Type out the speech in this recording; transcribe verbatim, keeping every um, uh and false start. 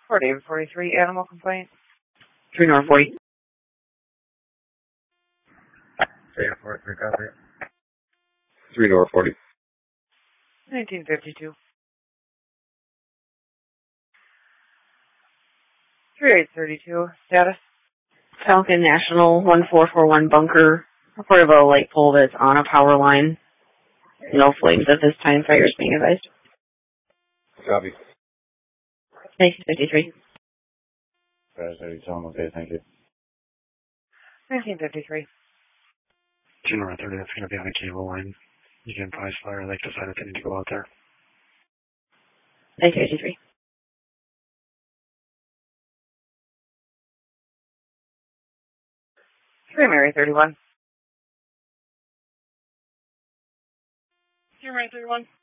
For David forty-three, animal complaint. three North forty. David forty-three, copy. three North forty. nineteen fifty-two. three eight thirty-two, status. Falcon National one four four one bunker. Report of a light pole that's on a power line. No flames at this time. Fire is being advised. Copy. nineteen fifty-three. Fire thirty, tell them okay, thank you. nineteen fifty-three. two North thirty, that's going to be on a cable line. You can advise Fire Lake decided they need to go out there. nineteen fifty-three. three Mary thirty-one. three Mary thirty-one.